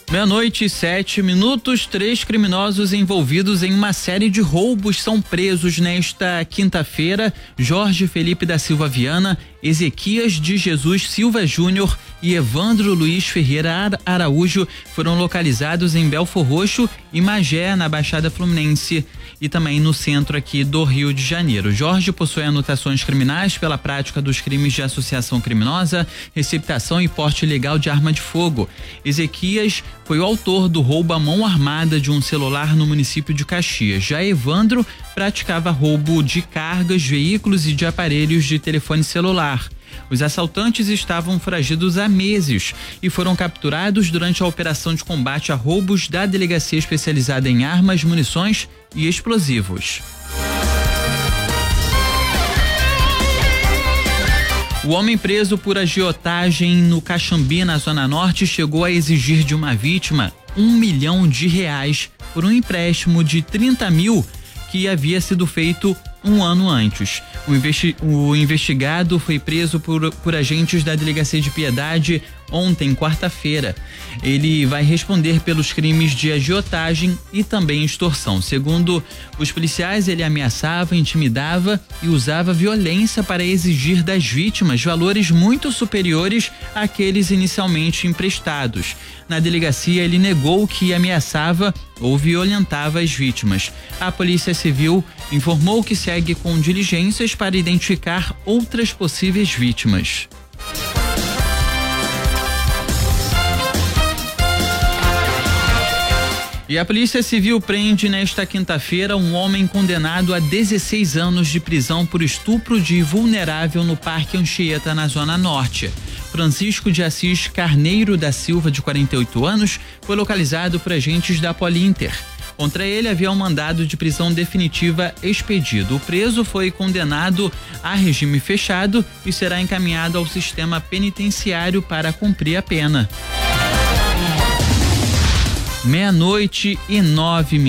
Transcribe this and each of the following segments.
00:07, 3 criminosos envolvidos em uma série de roubos são presos nesta quinta-feira. Jorge Felipe da Silva Viana, Ezequias de Jesus Silva Júnior e Evandro Luiz Ferreira Araújo foram localizados em Belfor Roxo e Magé, na Baixada Fluminense, e também no centro aqui do Rio de Janeiro. Jorge possui anotações criminais pela prática dos crimes de associação criminosa, receptação e porte ilegal de arma de fogo. Ezequias foi o autor do roubo à mão armada de um celular no município de Caxias. Já Evandro praticava roubo de cargas, veículos e de aparelhos de telefone celular. Os assaltantes estavam foragidos há meses e foram capturados durante a operação de combate a roubos da Delegacia Especializada em Armas, Munições e Explosivos. O homem preso por agiotagem no Caxambi, na Zona Norte, chegou a exigir de uma vítima R$1 milhão por um empréstimo de 30 mil que havia sido feito um ano antes. O investigado foi preso por agentes da Delegacia de Piedade ontem, quarta-feira. Ele vai responder pelos crimes de agiotagem e também extorsão. Segundo os policiais, ele ameaçava, intimidava e usava violência para exigir das vítimas valores muito superiores àqueles inicialmente emprestados. Na delegacia, ele negou que ameaçava ou violentava as vítimas. A Polícia Civil informou que segue com diligências para identificar outras possíveis vítimas. E a Polícia Civil prende nesta quinta-feira um homem condenado a 16 anos de prisão por estupro de vulnerável no Parque Anchieta, na Zona Norte. Francisco de Assis Carneiro da Silva, de 48 anos, foi localizado por agentes da Polinter. Contra ele havia um mandado de prisão definitiva expedido. O preso foi condenado a regime fechado e será encaminhado ao sistema penitenciário para cumprir a pena. 00:09,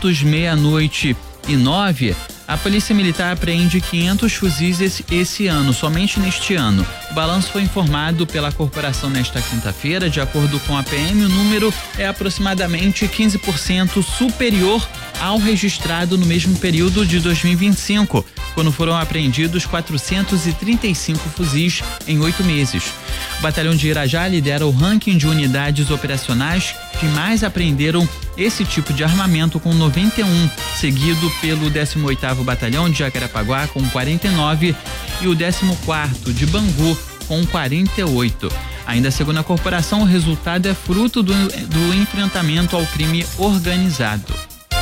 00:09. A Polícia Militar apreende 500 fuzis esse ano, somente neste ano. O balanço foi informado pela corporação nesta quinta-feira. De acordo com a PM, o número é aproximadamente 15% superior ao registrado no mesmo período de 2025, quando foram apreendidos 435 fuzis em 8 meses. O Batalhão de Irajá lidera o ranking de unidades operacionais que mais apreenderam esse tipo de armamento, com 91, seguido pelo 18º Batalhão de Jacarepaguá com 49 e o 14º de Bangu com 48. Ainda segundo a corporação, o resultado é fruto do enfrentamento ao crime organizado.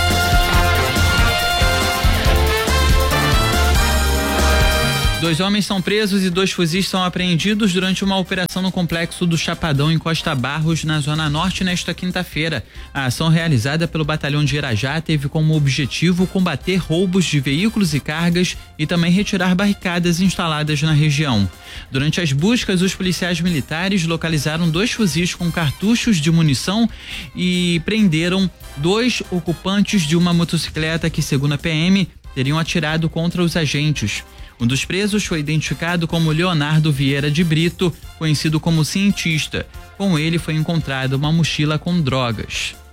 Dois homens são presos e 2 fuzis são apreendidos durante uma operação no complexo do Chapadão, em Costa Barros, na Zona Norte, nesta quinta-feira. A ação realizada pelo Batalhão de Irajá teve como objetivo combater roubos de veículos e cargas e também retirar barricadas instaladas na região. Durante as buscas, os policiais militares localizaram 2 fuzis com cartuchos de munição e prenderam 2 ocupantes de uma motocicleta que, segundo a PM, teriam atirado contra os agentes. Um dos presos foi identificado como Leonardo Vieira de Brito, conhecido como cientista. Com ele foi encontrada uma mochila com drogas.